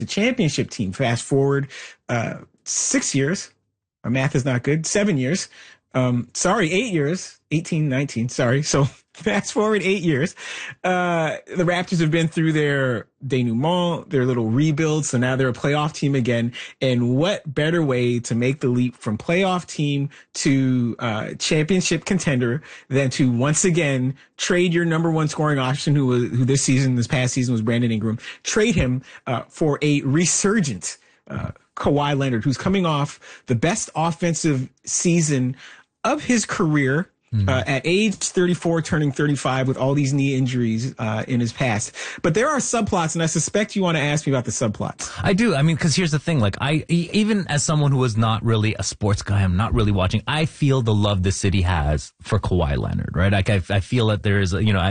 the championship team. Fast forward 6 years. My math is not good. 7 years. 8 years. 18, 19. Sorry. So fast forward 8 years. The Raptors have been through their denouement, their little rebuild. So now they're a playoff team again. And what better way to make the leap from playoff team to championship contender than to once again trade your number one scoring option, who this past season was Brandon Ingram, trade him for a resurgent Kawhi Leonard, who's coming off the best offensive season of his career. At age 34, turning 35 with all these knee injuries in his past. But there are subplots, and I suspect you want to ask me about the subplots. I do. I mean, because here's the thing. Like, even as someone who is not really a sports guy, I'm not really watching, I feel the love the city has for Kawhi Leonard, right? Like, I feel that there is, he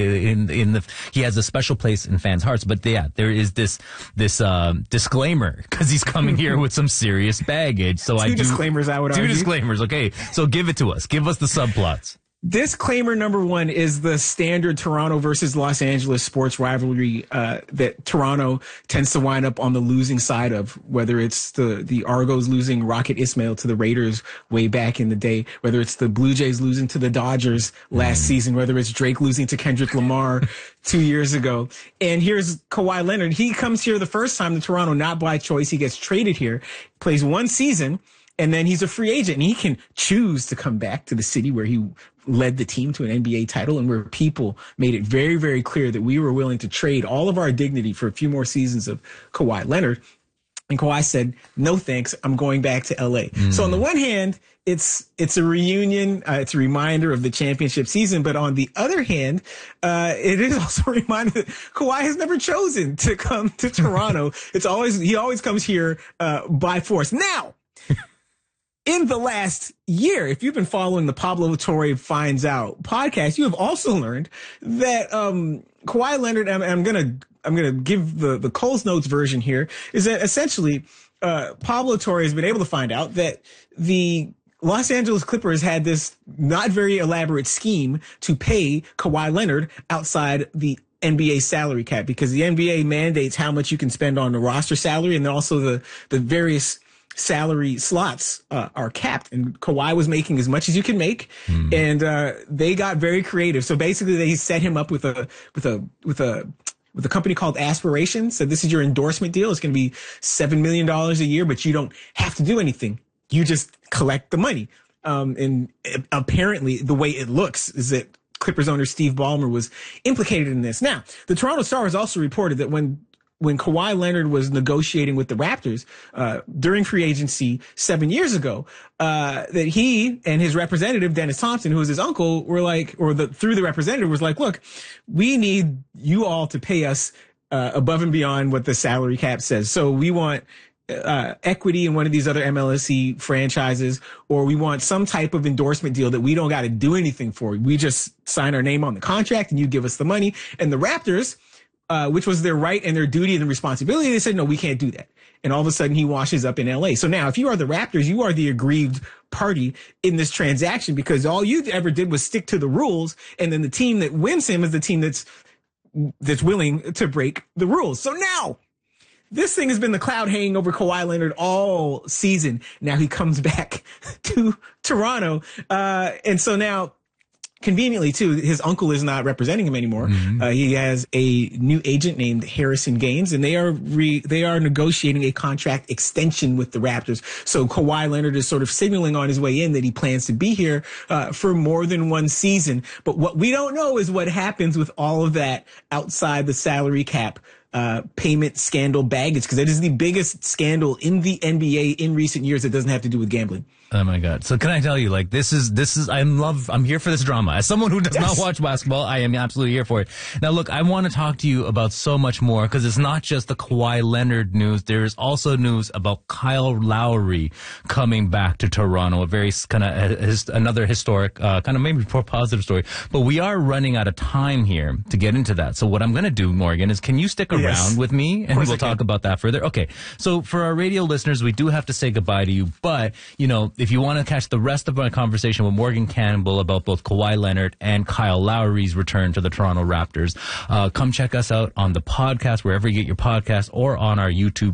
has a special place in fans' hearts. But yeah, there is this disclaimer, because he's coming here with some serious baggage. So Two disclaimers, I would argue. Two disclaimers. Okay. So give it to us. Give us the subplot. Disclaimer number one is the standard Toronto versus Los Angeles sports rivalry that Toronto tends to wind up on the losing side of, whether it's the Argos losing Rocket Ismail to the Raiders way back in the day, whether it's the Blue Jays losing to the Dodgers last season, whether it's Drake losing to Kendrick Lamar 2 years ago. And here's Kawhi Leonard. He comes here the first time to Toronto, not by choice. He gets traded here, plays one season, and then he's a free agent, and he can choose to come back to the city where he led the team to an NBA title and where people made it very, very clear that we were willing to trade all of our dignity for a few more seasons of Kawhi Leonard. And Kawhi said, no, thanks. I'm going back to LA. So on the one hand, it's a reunion. It's a reminder of the championship season. But on the other hand, it is also a reminder that Kawhi has never chosen to come to Toronto. He always comes here, by force. Now, in the last year, if you've been following the Pablo Torre Finds Out podcast, you have also learned that Kawhi Leonard, I'm gonna give the Coles Notes version here, is that essentially Pablo Torre has been able to find out that the Los Angeles Clippers had this not very elaborate scheme to pay Kawhi Leonard outside the NBA salary cap, because the NBA mandates how much you can spend on the roster salary, and then also the various salary slots are capped, and Kawhi was making as much as you can make, and they got very creative. So basically, they set him up with a company called Aspirations. So this is your endorsement deal. It's going to be $7 million a year, but you don't have to do anything. You just collect the money. And apparently, the way it looks is that Clippers owner Steve Ballmer was implicated in this. Now, the Toronto Star has also reported that when Kawhi Leonard was negotiating with the Raptors during free agency 7 years ago, that he and his representative, Dennis Thompson, who was his uncle, were like, through the representative was like, look, we need you all to pay us above and beyond what the salary cap says. So we want equity in one of these other MLSE franchises, or we want some type of endorsement deal that we don't got to do anything for. We just sign our name on the contract and you give us the money. And the Raptors, which was their right and their duty and the responsibility, they said, no, we can't do that. And all of a sudden he washes up in LA. So now if you are the Raptors, you are the aggrieved party in this transaction, because all you ever did was stick to the rules. And then the team that wins him is the team that's willing to break the rules. So now this thing has been the cloud hanging over Kawhi Leonard all season. Now he comes back to Toronto. And so now, conveniently, too, his uncle is not representing him anymore. He has a new agent named Harrison Gaines, and they are negotiating a contract extension with the Raptors. So Kawhi Leonard is sort of signaling on his way in that he plans to be here for more than one season. But what we don't know is what happens with all of that outside the salary cap payment scandal baggage, because that is the biggest scandal in the NBA in recent years that doesn't have to do with gambling. Oh my God. So can I tell you, like, I'm here for this drama. As someone who does not watch basketball, I am absolutely here for it. Now, look, I want to talk to you about so much more, because it's not just the Kawhi Leonard news. There is also news about Kyle Lowry coming back to Toronto, a very kind of another historic, kind of maybe more positive story. But we are running out of time here to get into that. So what I'm going to do, Morgan, is can you stick around? around with me, and we'll talk about that further. Okay, so for our radio listeners, we do have to say goodbye to you, but, you know, if you want to catch the rest of my conversation with Morgan Campbell about both Kawhi Leonard and Kyle Lowry's return to the Toronto Raptors, come check us out on the podcast, wherever you get your podcast, or on our YouTube